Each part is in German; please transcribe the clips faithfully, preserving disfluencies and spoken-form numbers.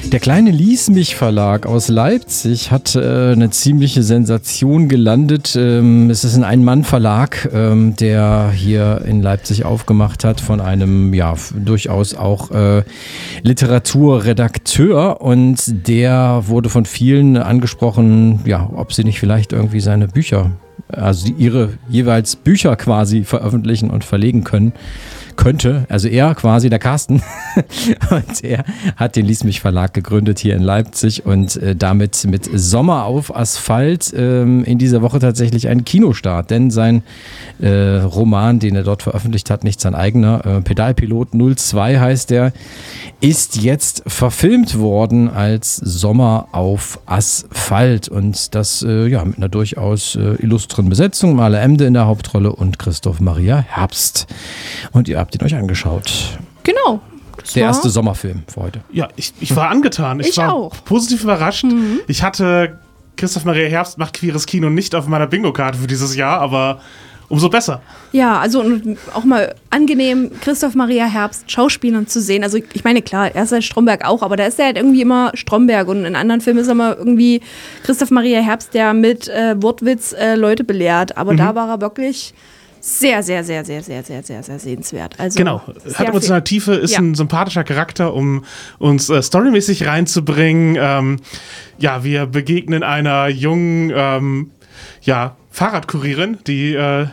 Der kleine Lies-Mich-Verlag aus Leipzig hat äh, eine ziemliche Sensation gelandet. Ähm, es ist ein Ein-Mann-Verlag, ähm, der hier in Leipzig aufgemacht hat von einem, ja, durchaus auch äh, Literaturredakteur, und der wurde von vielen angesprochen, ja, ob sie nicht vielleicht irgendwie seine Bücher, also ihre jeweils Bücher quasi veröffentlichen und verlegen können. Könnte, also er quasi, der Carsten, und er hat den Lies-Mich-Verlag gegründet hier in Leipzig und äh, damit mit Sommer auf Asphalt ähm, in dieser Woche tatsächlich einen Kinostart, denn sein äh, Roman, den er dort veröffentlicht hat, nicht sein eigener, äh, Pedalpilot null zwei heißt der, ist jetzt verfilmt worden als Sommer auf Asphalt, und das äh, ja mit einer durchaus äh, illustren Besetzung, Maler Emde in der Hauptrolle und Christoph Maria Herbst. Und ihr habt ihn euch angeschaut. Genau. Der erste Sommerfilm für heute. Ja, ich, ich war angetan. Ich, ich war auch. positiv überrascht. Mhm. Ich hatte Christoph Maria Herbst macht queeres Kino nicht auf meiner Bingo-Karte für dieses Jahr, aber umso besser. Ja, also auch mal angenehm, Christoph Maria Herbst Schauspielern zu sehen. Also ich meine, klar, er ist halt Stromberg auch, aber da ist er halt irgendwie immer Stromberg, und in anderen Filmen ist er immer irgendwie Christoph Maria Herbst, der mit äh, Wortwitz äh, Leute belehrt. Aber mhm. da war er wirklich sehr, sehr, sehr, sehr, sehr, sehr, sehr, sehr sehenswert. Also genau, hat emotionale Tiefe, ist ja. ein sympathischer Charakter, um uns äh, storymäßig reinzubringen. Ähm, ja, wir begegnen einer jungen ähm, ja, Fahrradkurierin, die äh,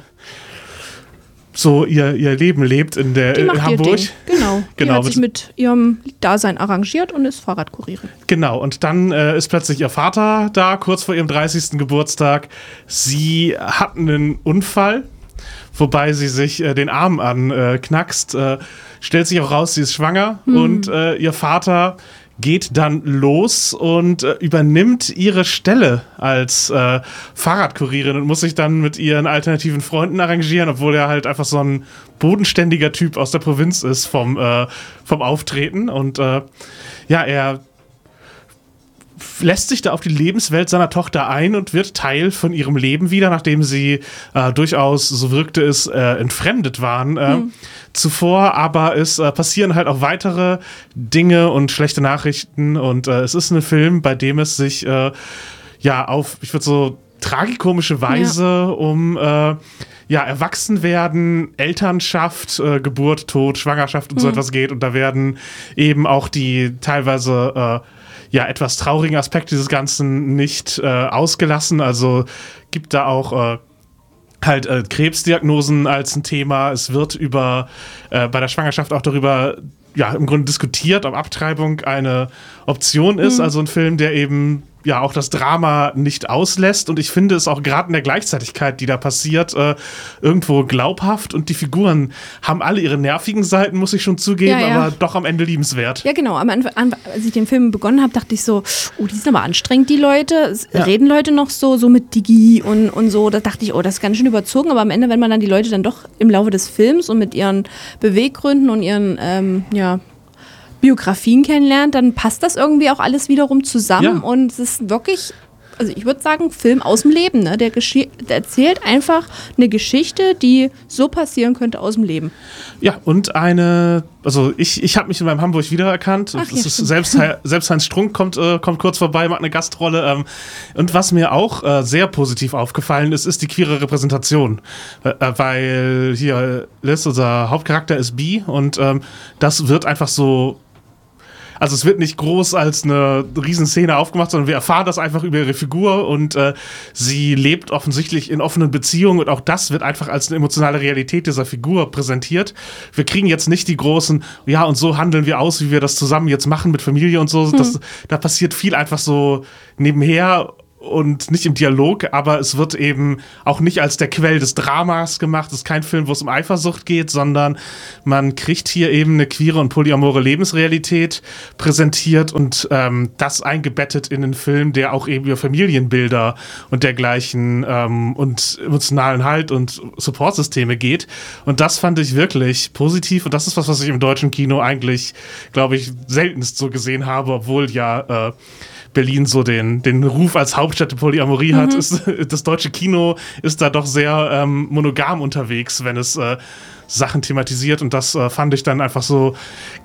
so ihr, ihr Leben lebt in, der, die macht in Hamburg. Ihr Ding. Genau, die genau, hat sich mit ihrem Dasein arrangiert und ist Fahrradkurierin. Genau, und dann äh, ist plötzlich ihr Vater da, kurz vor ihrem dreißigsten Geburtstag. Sie hat einen Unfall, wobei sie sich äh, den Arm anknackst. Äh, stellt sich auch raus, sie ist schwanger, hm. und äh, ihr Vater geht dann los und äh, übernimmt ihre Stelle als äh, Fahrradkurierin und muss sich dann mit ihren alternativen Freunden arrangieren, obwohl er halt einfach so ein bodenständiger Typ aus der Provinz ist vom, äh, vom Auftreten. Und äh, ja, er lässt sich da auf die Lebenswelt seiner Tochter ein und wird Teil von ihrem Leben wieder, nachdem sie äh, durchaus, so wirkte es, äh, entfremdet waren äh, mhm. zuvor. Aber es äh, passieren halt auch weitere Dinge und schlechte Nachrichten. Und äh, es ist ein Film, bei dem es sich äh, ja auf, ich würde so tragikomische Weise ja. um äh, ja, Erwachsenwerden, Elternschaft, äh, Geburt, Tod, Schwangerschaft und mhm. so etwas geht. Und da werden eben auch die teilweise äh, ja, etwas traurigen Aspekt dieses Ganzen nicht äh, ausgelassen. Also gibt da auch äh, halt äh, Krebsdiagnosen als ein Thema. Es wird über äh, bei der Schwangerschaft auch darüber ja im Grunde diskutiert, ob Abtreibung eine Option ist. Mhm. Also ein Film, der eben ja auch das Drama nicht auslässt, und ich finde es auch gerade in der Gleichzeitigkeit, die da passiert, äh, irgendwo glaubhaft, und die Figuren haben alle ihre nervigen Seiten, muss ich schon zugeben, ja, ja. aber doch am Ende liebenswert. Ja, genau. Am Anfang, als ich den Film begonnen habe, dachte ich so, oh, die sind aber anstrengend, die Leute. Ja. Reden Leute noch so, so mit Digi und, und so. Da dachte ich, oh, das ist ganz schön überzogen, aber am Ende, wenn man dann die Leute dann doch im Laufe des Films und mit ihren Beweggründen und ihren, ähm, ja, Biografien kennenlernt, dann passt das irgendwie auch alles wiederum zusammen, ja. und es ist wirklich, also ich würde sagen, Film aus dem Leben, ne? Der, Gesch- der erzählt einfach eine Geschichte, die so passieren könnte aus dem Leben. Ja, und eine, also ich, ich habe mich in meinem Hamburg wiedererkannt. Ach, das ja, ist selbst, selbst Heinz Strunk kommt, äh, kommt kurz vorbei, macht eine Gastrolle. Ähm, und was mir auch äh, sehr positiv aufgefallen ist, ist die queere Repräsentation. Äh, weil hier Liz, unser Hauptcharakter, ist bi, und ähm, das wird einfach so. Also es wird nicht groß als eine Riesenszene aufgemacht, sondern wir erfahren das einfach über ihre Figur, und äh, sie lebt offensichtlich in offenen Beziehungen, und auch das wird einfach als eine emotionale Realität dieser Figur präsentiert. Wir kriegen jetzt nicht die großen, ja, und so handeln wir aus, wie wir das zusammen jetzt machen mit Familie und so. Hm. Das, da passiert viel einfach so nebenher und nicht im Dialog, aber es wird eben auch nicht als der Quell des Dramas gemacht. Es ist kein Film, wo es um Eifersucht geht, sondern man kriegt hier eben eine queere und polyamore Lebensrealität präsentiert, und ähm, das eingebettet in einen Film, der auch eben über Familienbilder und dergleichen ähm, und emotionalen Halt und Supportsysteme geht. Und das fand ich wirklich positiv, und das ist was, was ich im deutschen Kino eigentlich, glaube ich, seltenst so gesehen habe, obwohl ja äh, Berlin so den, den Ruf als Hauptstadt der Polyamorie mhm. hat. Ist, das deutsche Kino ist da doch sehr ähm, monogam unterwegs, wenn es äh, Sachen thematisiert, und das äh, fand ich dann einfach so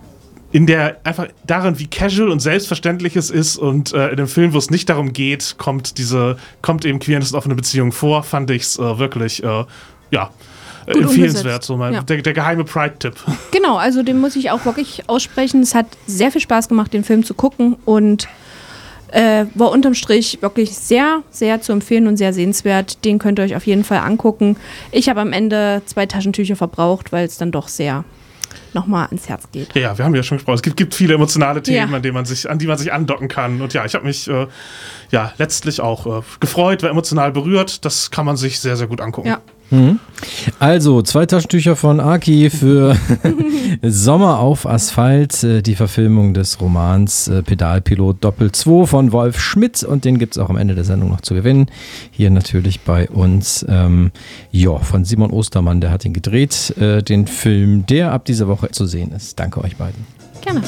in der, einfach darin, wie casual und selbstverständlich es ist und äh, in dem Film, wo es nicht darum geht, kommt diese, kommt eben Queerness und offene Beziehung vor, fand ich es äh, wirklich, äh, ja, äh, empfehlenswert. So mal. Ja. Der, der geheime Pride-Tipp. Genau, also den muss ich auch wirklich aussprechen. Es hat sehr viel Spaß gemacht, den Film zu gucken und Äh, war unterm Strich wirklich sehr, sehr zu empfehlen und sehr sehenswert. Den könnt ihr euch auf jeden Fall angucken. Ich habe am Ende zwei Taschentücher verbraucht, weil es dann doch sehr nochmal ans Herz geht. Ja, wir haben ja schon gesprochen. Es gibt, gibt viele emotionale Themen, ja. an, denen man sich, an die man sich andocken kann. Und ja, ich habe mich äh, ja, letztlich auch äh, gefreut, war emotional berührt. Das kann man sich sehr, sehr gut angucken. Ja. Mhm. Also, zwei Taschentücher von Aki für Sommer auf Asphalt, äh, die Verfilmung des Romans äh, Pedalpilot Doppel zwei von Wolf Schmidt und den gibt es auch am Ende der Sendung noch zu gewinnen. Hier natürlich bei uns, ähm, ja, von Simon Ostermann, der hat ihn gedreht, äh, den Film, der ab dieser Woche zu sehen ist. Danke euch beiden. Gerne.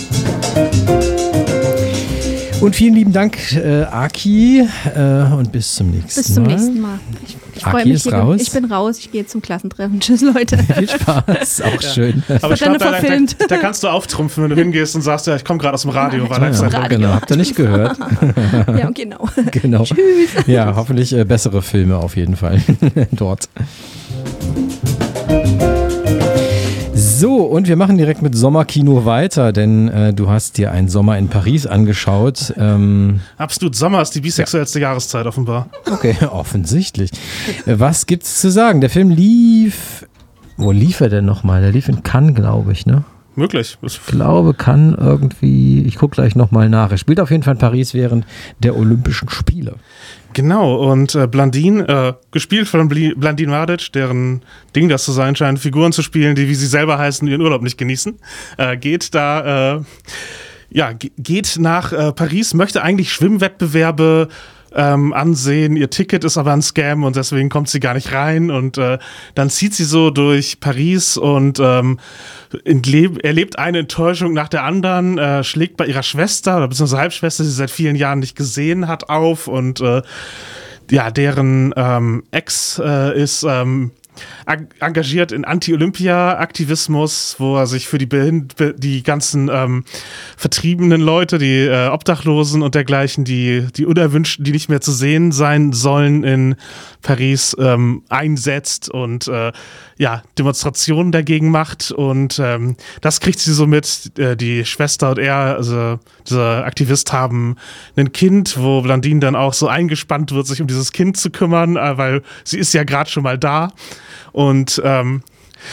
Und vielen lieben Dank, äh, Aki, äh, und bis zum nächsten Mal. Bis zum Mal. nächsten Mal. Ich, ich freue mich. Ist raus. Ich bin raus, ich gehe zum Klassentreffen. Tschüss, Leute. Viel Spaß, auch ja. schön. Aber ich glaub, da, da, da, da kannst du auftrumpfen, wenn du hingehst und sagst, ja, ich komme gerade aus dem Radio. War ja, ja, genau, habt ihr nicht gehört? Ja, genau. genau. Tschüss. Ja, hoffentlich äh, bessere Filme auf jeden Fall dort. So, und wir machen direkt mit Sommerkino weiter, denn äh, du hast dir einen Sommer in Paris angeschaut. Ähm, Absolut, Sommer ist die bisexuellste ja. Jahreszeit offenbar. Okay, offensichtlich. Was gibt's zu sagen? Der Film lief, wo lief er denn nochmal? Der lief in Cannes, glaube ich, ne? Möglich. Ich glaube, Cannes irgendwie, ich gucke gleich nochmal nach. Er spielt auf jeden Fall in Paris während der Olympischen Spiele. Genau, und äh, Blandine, äh, gespielt von Blandine Mladic, deren Ding das zu sein scheint, Figuren zu spielen, die, wie sie selber heißen, ihren Urlaub nicht genießen, äh, geht da, äh, ja, g- geht nach äh, Paris, möchte eigentlich Schwimmwettbewerbe ähm, ansehen, ihr Ticket ist aber ein Scam und deswegen kommt sie gar nicht rein und äh, dann zieht sie so durch Paris und ähm, erlebt eine Enttäuschung nach der anderen, äh, schlägt bei ihrer Schwester oder beziehungsweise Halbschwester, die sie seit vielen Jahren nicht gesehen hat, auf und äh, ja, deren ähm, Ex äh, ist ähm, engagiert in Anti-Olympia-Aktivismus, wo er sich für die, Behind- die ganzen ähm, vertriebenen Leute, die äh, Obdachlosen und dergleichen, die, die Unerwünschten, die nicht mehr zu sehen sein sollen in Paris, ähm, einsetzt und äh, ja, Demonstrationen dagegen macht und ähm, das kriegt sie so mit. Äh, die Schwester und er, also dieser Aktivist, haben ein Kind, wo Blandine dann auch so eingespannt wird, sich um dieses Kind zu kümmern, äh, weil sie ist ja gerade schon mal da. Und ähm,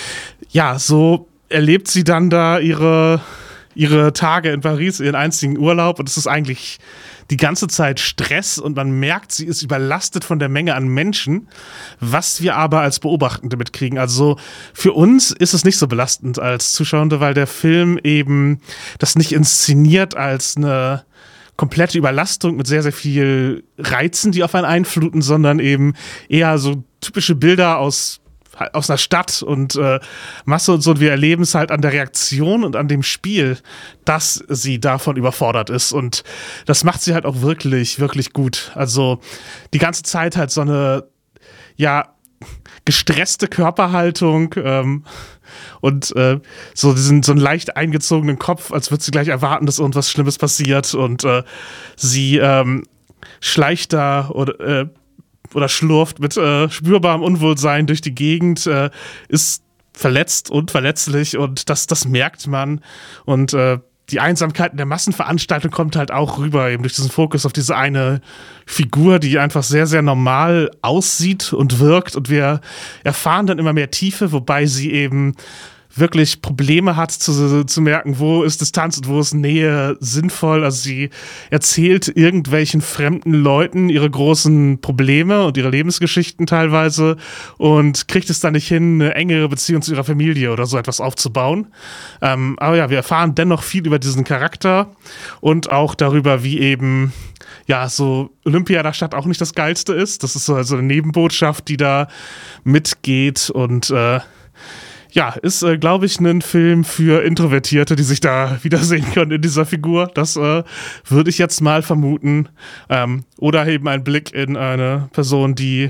ja, so erlebt sie dann da ihre, ihre Tage in Paris, ihren einzigen Urlaub. Und es ist eigentlich die ganze Zeit Stress und man merkt, sie ist überlastet von der Menge an Menschen, was wir aber als Beobachtende mitkriegen. Also für uns ist es nicht so belastend als Zuschauende, weil der Film eben das nicht inszeniert als eine komplette Überlastung mit sehr, sehr viel Reizen, die auf einen einfluten, sondern eben eher so typische Bilder aus aus einer Stadt und äh, Masse und so, und wir erleben es halt an der Reaktion und an dem Spiel, dass sie davon überfordert ist und das macht sie halt auch wirklich, wirklich gut. Also die ganze Zeit halt so eine, ja, gestresste Körperhaltung ähm, und äh, so diesen so einen leicht eingezogenen Kopf, als würde sie gleich erwarten, dass irgendwas Schlimmes passiert und äh, sie ähm, schleicht da oder äh, oder schlurft mit äh, spürbarem Unwohlsein durch die Gegend, äh, ist verletzt und verletzlich und das, das merkt man. Und äh, die Einsamkeit in der Massenveranstaltung kommt halt auch rüber, eben durch diesen Fokus auf diese eine Figur, die einfach sehr, sehr normal aussieht und wirkt. Und wir erfahren dann immer mehr Tiefe, wobei sie eben wirklich Probleme hat zu, zu merken, wo ist Distanz und wo ist Nähe sinnvoll. Also sie erzählt irgendwelchen fremden Leuten ihre großen Probleme und ihre Lebensgeschichten teilweise und kriegt es dann nicht hin, eine engere Beziehung zu ihrer Familie oder so etwas aufzubauen. Ähm, aber ja, wir erfahren dennoch viel über diesen Charakter und auch darüber, wie eben ja, so Olympia der Stadt auch nicht das Geilste ist. Das ist so also eine Nebenbotschaft, die da mitgeht und äh, ja, ist, äh, glaube ich, ein Film für Introvertierte, die sich da wiedersehen können in dieser Figur. Das äh, würde ich jetzt mal vermuten. Ähm, oder eben ein Blick in eine Person, die,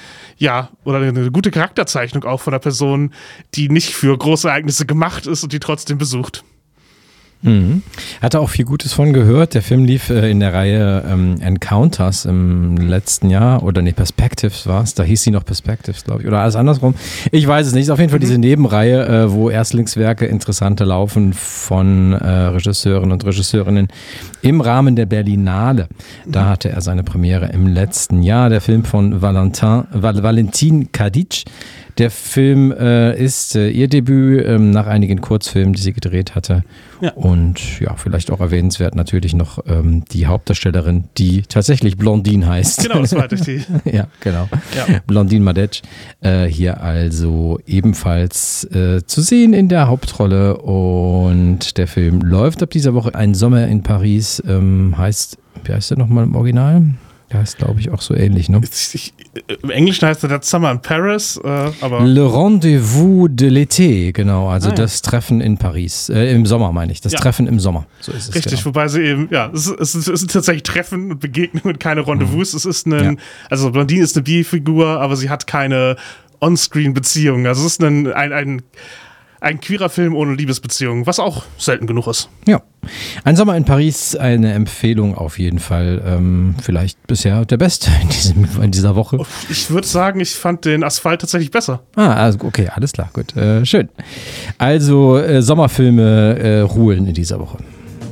ja, oder eine gute Charakterzeichnung auch von einer Person, die nicht für große Ereignisse gemacht ist und die trotzdem besucht. Mhm. Hatte auch viel Gutes von gehört. Der Film lief äh, in der Reihe ähm, Encounters im letzten Jahr. Oder nee, Perspectives war es. Da hieß sie noch Perspectives, glaube ich. Oder alles andersrum. Ich weiß es nicht. Ist auf jeden Fall mhm. diese Nebenreihe, äh, wo Erstlingswerke interessante laufen von äh, Regisseuren und Regisseurinnen im Rahmen der Berlinale. Da hatte er seine Premiere im letzten Jahr. Der Film von Valentin, Val- Valentin Kadic. Der Film äh, ist äh, ihr Debüt ähm, nach einigen Kurzfilmen, die sie gedreht hatte. Ja. Und ja, vielleicht auch erwähnenswert natürlich noch ähm, die Hauptdarstellerin, die tatsächlich Blondine heißt. Genau, das war die. Ja, genau. Ja. Blondine Madec. Äh, hier also ebenfalls äh, zu sehen in der Hauptrolle. Und der Film läuft ab dieser Woche. Ein Sommer in Paris ähm, heißt, wie heißt der nochmal im Original? Der heißt, glaube ich, auch so ähnlich, ne? Ich, im Englischen heißt er That Summer in Paris, äh, aber... Le Rendezvous de l'été, genau, also ah, ja. das Treffen in Paris, äh, im Sommer meine ich, das ja. Treffen im Sommer, so ist es. Richtig, genau. Wobei sie eben, ja, es ist, es ist, es ist tatsächlich Treffen und Begegnung und keine Rendezvous, mhm. es ist ein, ja. also Blondine ist eine Bi-Figur, aber sie hat keine On-Screen-Beziehung, also es ist ein, ein, ein Ein queerer Film ohne Liebesbeziehung, was auch selten genug ist. Ja. Ein Sommer in Paris, eine Empfehlung auf jeden Fall. Ähm, vielleicht bisher der Beste in, diesem, in dieser Woche. Ich würde sagen, ich fand den Asphalt tatsächlich besser. Ah, also okay, alles klar, gut. Äh, schön. Also äh, Sommerfilme äh, ruhen in dieser Woche.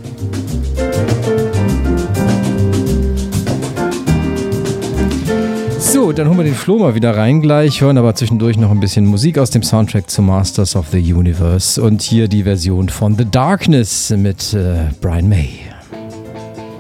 So, dann holen wir den Flo mal wieder rein gleich, hören aber zwischendurch noch ein bisschen Musik aus dem Soundtrack zu Masters of the Universe und hier die Version von The Darkness mit äh, Brian May.